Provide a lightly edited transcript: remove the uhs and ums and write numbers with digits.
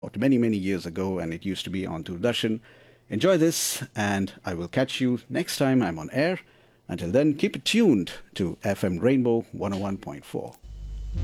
many, many years ago, and it used to be on Doordarshan. Enjoy this, and I will catch you next time I'm on air. Until then, keep it tuned to FM Rainbow 101.4.